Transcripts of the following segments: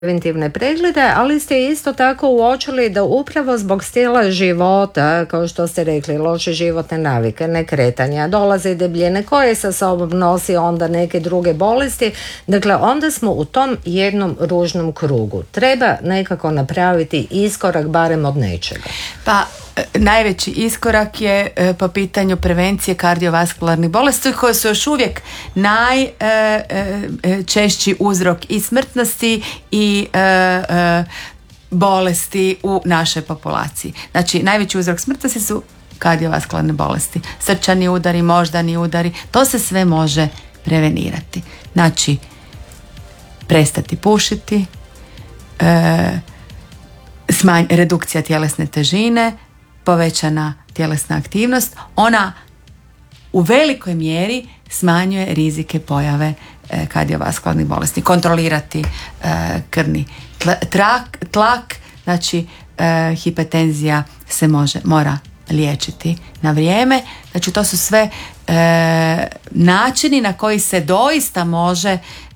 preventivne preglede, ali ste isto tako uočili da upravo zbog stila života, kao što ste rekli, loše životne navike, nekretanja, dolaze debljine koje sa sobom nosi onda neke druge bolesti, dakle onda smo u tom jednom ružnom krugu. Treba nekako napraviti iskorak barem od nečega. Pa najveći iskorak je po pitanju prevencije kardiovaskularnih bolesti koje su još uvijek najčešći uzrok i smrtnosti i bolesti u našoj populaciji. Znači najveći uzrok smrtnosti su kardiovaskularne bolesti, srčani udari, moždani udari, to se sve može prevenirati. Znači prestati pušiti, redukcija tjelesne težine, povećana tjelesna aktivnost, ona u velikoj mjeri smanjuje rizike pojave kardiovaskularnih bolesti. Kontrolirati krvni tlak, znači hipertenzija se mora liječiti na vrijeme. Znači to su sve načini na koji se doista može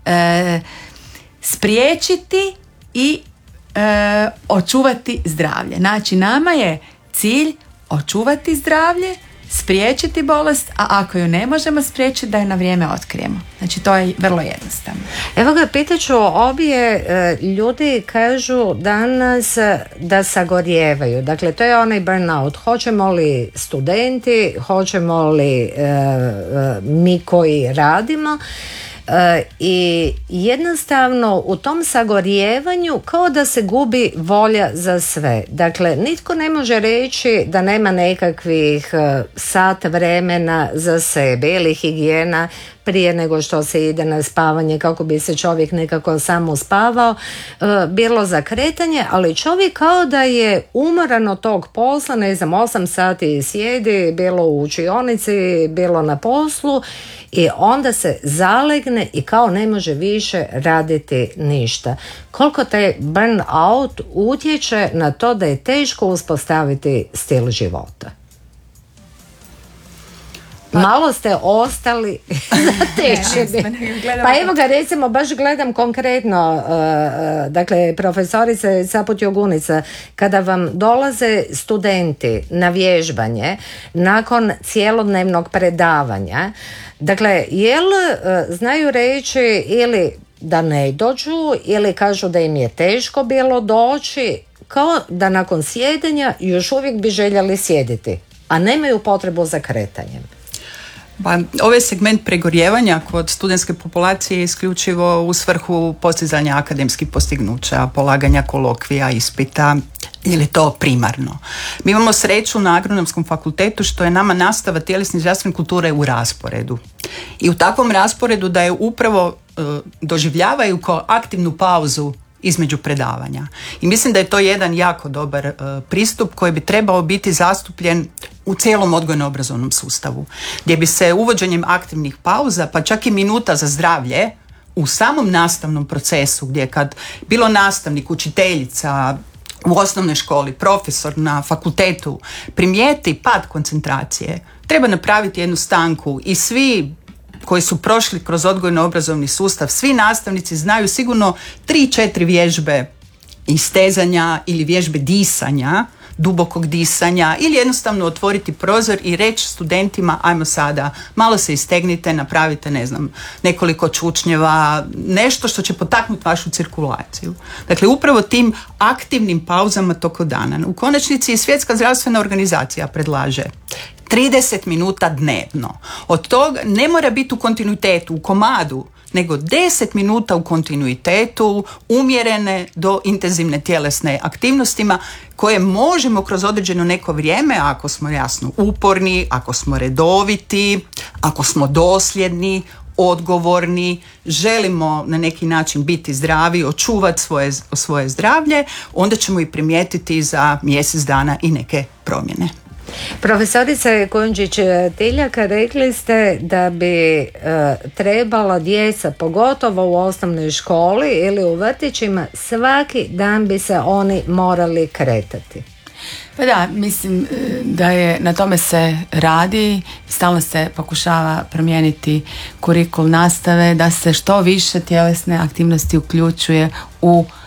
spriječiti i očuvati zdravlje. Znači nama je cilj očuvati zdravlje, spriječiti bolest, a ako ju ne možemo spriječiti da ju na vrijeme otkrijemo. Znači to je vrlo jednostavno. Evo ga, pitaću obje, ljudi kažu danas da sagorijevaju. Dakle, to je onaj burnout. Hoćemo li studenti, hoćemo li mi koji radimo, i jednostavno u tom sagorijevanju kao da se gubi volja za sve. Dakle, nitko ne može reći da nema nekakvih sat vremena za sebe ili higijena prije nego što se ide na spavanje kako bi se čovjek nekako samo uspavao, bilo za kretanje, ali čovjek kao da je umoran od tog posla, 8 sati sjedi, bilo u učionici, bilo na poslu, i onda se zalegne i kao ne može više raditi ništa. Koliko taj burnout utječe na to da je teško uspostaviti stil života? Malo ste ostali zatečeni. Pa evo ga, recimo, baš gledam konkretno, dakle, profesorice Caput Jogunica, kada vam dolaze studenti na vježbanje nakon cjelodnevnog predavanja, dakle, jel znaju reći ili da ne dođu, ili kažu da im je teško bilo doći, kao da nakon sjedenja još uvijek bi željeli sjediti, a nemaju potrebu za kretanjem? Pa, ovaj segment pregorjevanja kod studentske populacije je isključivo u svrhu postizanja akademskih postignuća, polaganja kolokvija, ispita, ili to primarno. Mi imamo sreću na Agronomskom fakultetu što je nama nastava tjelesne i zdravstvene kulture u rasporedu. I u takvom rasporedu da je upravo doživljavaju kao aktivnu pauzu između predavanja. I mislim da je to jedan jako dobar pristup koji bi trebao biti zastupljen u cijelom odgojno-obrazovnom sustavu, gdje bi se uvođenjem aktivnih pauza, pa čak i minuta za zdravlje u samom nastavnom procesu, gdje kad bilo nastavnik, učiteljica u osnovnoj školi, profesor na fakultetu primijeti pad koncentracije, treba napraviti jednu stanku i svi koji su prošli kroz odgojno-obrazovni sustav, svi nastavnici znaju sigurno 3-4 vježbe istezanja ili vježbe disanja, dubokog disanja, ili jednostavno otvoriti prozor i reći studentima ajmo sada, malo se istegnite, napravite nekoliko čučnjeva, nešto što će potaknuti vašu cirkulaciju. Dakle, upravo tim aktivnim pauzama toko dana. U konačnici i Svjetska zdravstvena organizacija predlaže 30 minuta dnevno. Od toga ne mora biti u kontinuitetu, u komadu, nego 10 minuta u kontinuitetu, umjerene do intenzivne tjelesne aktivnostima koje možemo kroz određeno neko vrijeme, ako smo jasno uporni, ako smo redoviti, ako smo dosljedni, odgovorni, želimo na neki način biti zdravi, očuvati svoje zdravlje, onda ćemo i primijetiti za mjesec dana i neke promjene. Profesorice Kujundžić-Tiljak, rekli ste da bi trebala djeca, pogotovo u osnovnoj školi ili u vrtićima, svaki dan bi se oni morali kretati. Pa da, mislim da je na tome se radi, stalno se pokušava promijeniti kurikul nastave, da se što više tjelesne aktivnosti uključuje u